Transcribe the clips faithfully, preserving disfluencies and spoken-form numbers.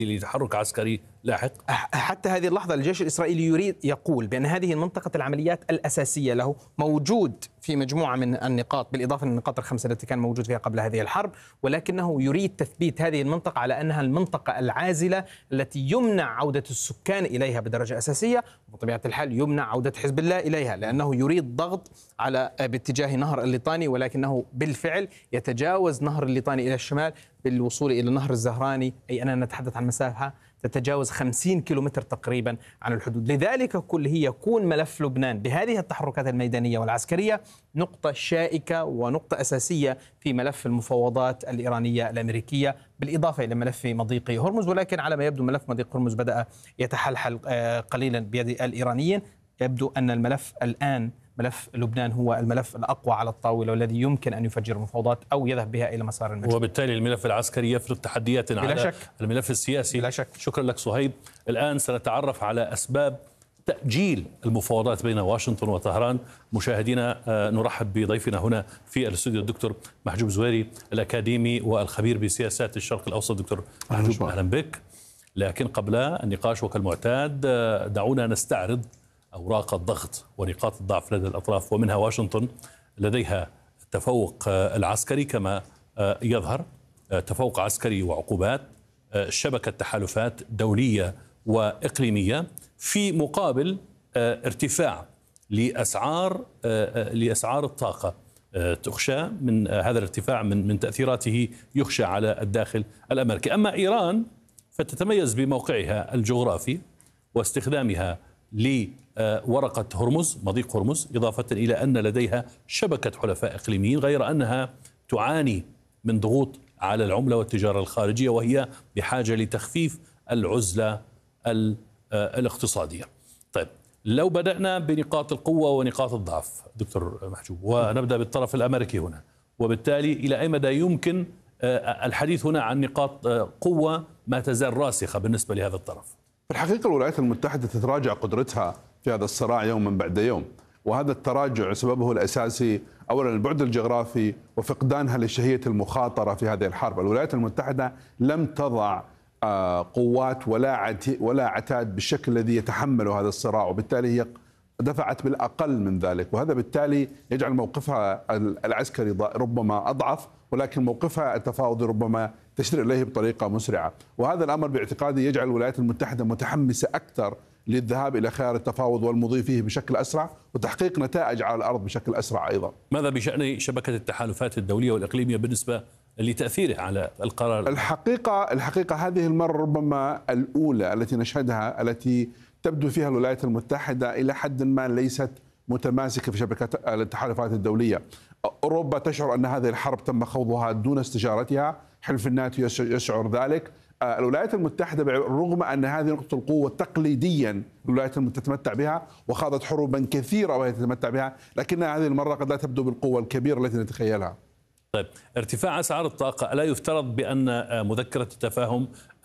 لتحرك عسكري لاحق؟ حتى هذه اللحظة الجيش الإسرائيلي يريد يقول بأن هذه المنطقة العمليات الأساسية له، موجود في مجموعة من النقاط بالإضافة للنقاط الخمسة التي كان موجود فيها قبل هذه الحرب، ولكنه يريد تثبيت هذه المنطقة على أنها المنطقة العازلة التي يمنع عودة السكان إليها بدرجة أساسية، وبطبيعة الحال يمنع عودة حزب الله إليها، لأنه يريد ضغط على باتجاه نهر الليطاني، ولكنه بالفعل يتجاوز نهر الليطاني إلى الشمال بالوصول إلى نهر الزهراني، أي أننا نتحدث عن مسافة تتجاوز خمسين كيلومتر تقريبا عن الحدود. لذلك كله يكون ملف لبنان بهذه التحركات الميدانية والعسكرية نقطة شائكة ونقطة أساسية في ملف المفاوضات الإيرانية الأمريكية، بالإضافة إلى ملف مضيق هرمز. ولكن على ما يبدو ملف مضيق هرمز بدأ يتحلحل قليلا بيد الإيرانيين. يبدو أن الملف الآن ملف لبنان هو الملف الأقوى على الطاولة والذي يمكن أن يفجر المفاوضات أو يذهب بها إلى مسار المجهول. وبالتالي الملف العسكري يفرض تحديات على شك. الملف السياسي. بلا شك. شكرا لك صهيب. الآن سنتعرف على أسباب تأجيل المفاوضات بين واشنطن وطهران. مشاهدينا نرحب بضيفنا هنا في الاستوديو الدكتور محجوب زويري، الأكاديمي والخبير بسياسات الشرق الأوسط. دكتور محجوب أهلا بك. لكن قبل النقاش وكالمعتاد دعونا نستعرض أوراق الضغط ونقاط الضعف لدى الأطراف، ومنها واشنطن لديها التفوق العسكري كما يظهر، تفوق عسكري وعقوبات، شبكة تحالفات دولية وإقليمية، في مقابل ارتفاع لأسعار لأسعار الطاقة. تخشى من هذا الارتفاع من من تأثيراته يخشى على الداخل الأمريكي. أما إيران فتتميز بموقعها الجغرافي واستخدامها لورقة هرمز، مضيق هرمز، إضافة إلى أن لديها شبكة حلفاء إقليميين، غير أنها تعاني من ضغوط على العملة والتجارة الخارجية، وهي بحاجة لتخفيف العزلة الاقتصادية. طيب، لو بدأنا بنقاط القوة ونقاط الضعف دكتور محجوب، ونبدأ بالطرف الأمريكي هنا، وبالتالي إلى أي مدى يمكن الحديث هنا عن نقاط قوة ما تزال راسخة بالنسبة لهذا الطرف؟ في الحقيقة الولايات المتحدة تتراجع قدرتها في هذا الصراع يوما بعد يوم، وهذا التراجع سببه الأساسي أولا البعد الجغرافي وفقدانها لشهية المخاطرة في هذه الحرب. الولايات المتحدة لم تضع قوات ولا ولا عتاد بالشكل الذي يتحمله هذا الصراع، وبالتالي هي دفعت بالأقل من ذلك، وهذا بالتالي يجعل موقفها العسكري ربما أضعف، ولكن موقفها التفاوضي ربما تشير إليه بطريقة مسرعة. وهذا الأمر باعتقادي يجعل الولايات المتحدة متحمسة أكثر للذهاب إلى خيار التفاوض والمضي فيه بشكل أسرع وتحقيق نتائج على الأرض بشكل أسرع أيضا. ماذا بشأن شبكة التحالفات الدولية والإقليمية بالنسبة لتأثيره على القرار؟ الحقيقة الحقيقة هذه المرة ربما الأولى التي نشهدها، التي تبدو فيها الولايات المتحدة إلى حد ما ليست متماسكة في شبكة التحالفات الدولية. أوروبا تشعر أن هذه الحرب تم خوضها دون استشارتها، حلف الناتو يشعر ذلك. الولايات المتحدة رغم أن هذه نقطة القوة تقليديا الولايات المتحدة تتمتع بها وخاضت حروبا كثيرة وهي تتمتع بها، لكنها هذه المرة قد لا تبدو بالقوة الكبيرة التي نتخيلها. طيب، ارتفاع أسعار الطاقة، ألا يفترض بأن مذكرة التفاهم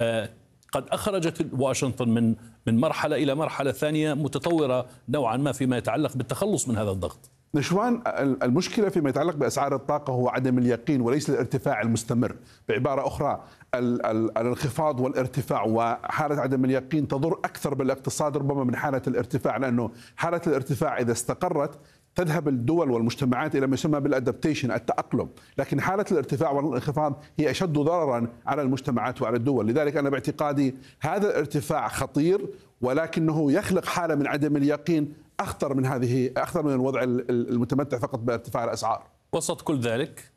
قد أخرجت واشنطن من من مرحلة إلى مرحلة ثانية متطورة نوعا ما فيما يتعلق بالتخلص من هذا الضغط؟ نشوان، المشكلة فيما يتعلق بأسعار الطاقة هو عدم اليقين وليس الارتفاع المستمر. بعبارة أخرى، الانخفاض والارتفاع وحالة عدم اليقين تضر أكثر بالاقتصاد ربما من حالة الارتفاع، لأنه حالة الارتفاع إذا استقرت تذهب الدول والمجتمعات إلى ما يسمى بالادابتيشن، التأقلم، لكن حالة الارتفاع والانخفاض هي أشد ضررا على المجتمعات وعلى الدول. لذلك أنا باعتقادي هذا الارتفاع خطير، ولكنه يخلق حالة من عدم اليقين أخطر من هذه أخطر من الوضع المتمتع فقط بارتفاع الأسعار. وسط كل ذلك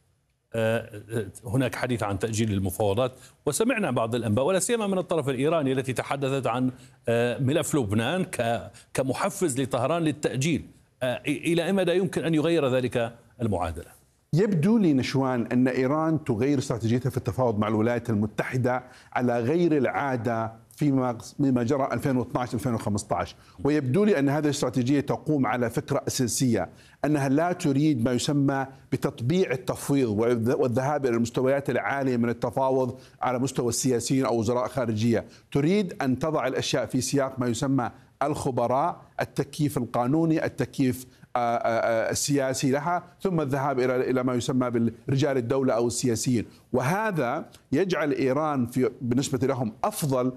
هناك حديث عن تأجيل المفاوضات، وسمعنا بعض الأنباء ولا سيما من الطرف الإيراني التي تحدثت عن ملف لبنان كمحفز لطهران للتأجيل. إلى أي مدى يمكن أن يغير ذلك المعادلة؟ يبدو لي نشوان أن إيران تغير استراتيجيتها في التفاوض مع الولايات المتحدة على غير العادة فيما فيما جرى ألفين واثناشر ألفين وخمسة عشر، ويبدو لي أن هذه الاستراتيجية تقوم على فكرة أساسية، أنها لا تريد ما يسمى بتطبيع التفويض والذهاب إلى المستويات العالية من التفاوض على مستوى السياسيين أو وزراء خارجية. تريد أن تضع الأشياء في سياق ما يسمى الخبراء، التكييف القانوني، التكييف السياسي لها، ثم الذهاب إلى إلى ما يسمى برجال الدولة أو السياسيين. وهذا يجعل إيران في بالنسبة لهم أفضل